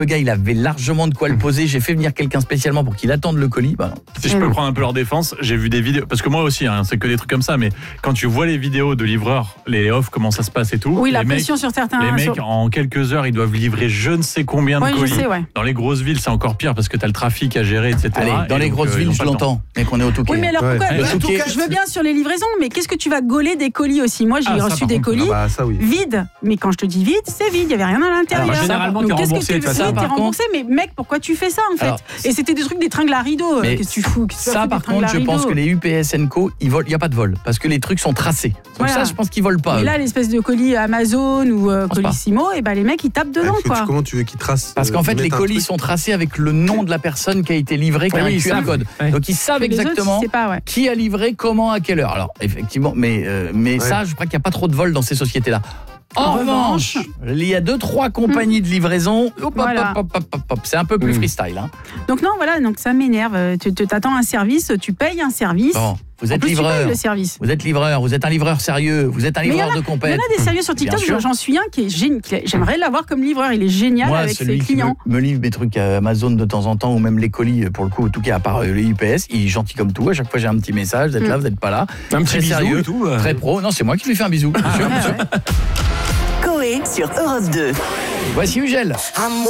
Le gars, il avait largement de quoi le poser. J'ai fait venir quelqu'un spécialement pour qu'il attende le colis. Bah non. Si je peux prendre un peu leur défense, j'ai vu des vidéos, parce que moi aussi, c'est que des trucs comme ça, mais quand tu vois les vidéos de livreurs, les offres, comment ça se passe et tout. Oui, la pression sur certains. Les mecs, en quelques heures, ils doivent livrer je ne sais combien de colis. Je sais, ouais. Dans les grosses villes, c'est encore pire parce que tu as le trafic à gérer, etc. Allez, dans les grosses villes, je l'entends. Mais qu'on est au Touquet. Oui, mais alors pourquoi je veux bien sur les livraisons, mais qu'est-ce que tu vas gauler des colis aussi? Moi, j'ai reçu des colis vides. Mais quand je te dis vide, c'est vide, il n'y avait rien à l'intérieur. Alors, généralement, tu es remboursé. T'es remboursé, mais mec, pourquoi tu fais ça en fait? Et c'était des trucs, des tringles à rideaux. Qu'est-ce que tu fous? Ça, par contre, je pense que les UPS & Co, ils volent. Il n'y a pas de vol parce que les trucs sont tracés. Donc ça, je pense qu'ils volent pas. Et là, l'espèce de colis Amazon ou Colissimo, et ben les mecs, ils tapent dedans, quoi. Comment tu veux qu'ils tracent? Parce qu'en fait, les colis sont tracés avec le nom de la personne qui a été livrée, qui a un QR code. Donc ils savent exactement qui a livré, comment, à quelle heure. Alors effectivement, mais ça, je crois qu'il n'y a pas trop de vols dans ces sociétés-là. En revanche, il y a 2-3 compagnies de livraison. C'est un peu plus freestyle. Donc non, voilà, donc ça m'énerve. Tu t'attends un service, tu payes un service. Bon, vous êtes livreur. Vous êtes livreur. Vous êtes un livreur sérieux. Vous êtes un livreur de compète. Il y en a des sérieux sur TikTok. J'en suis un qui est génial. J'aimerais l'avoir comme livreur. Il est génial avec ses clients. Moi, me livre mes trucs à Amazon de temps en temps, ou même les colis, pour le coup, tout cas à part les UPS. Il est gentil comme tout. À chaque fois, j'ai un petit message. Vous êtes là, vous n'êtes pas là. Un petit bisou sérieux, et tout. Très pro. Non, c'est moi qui lui fais un bisou. Coé sur Europe 2. Voici Ugel.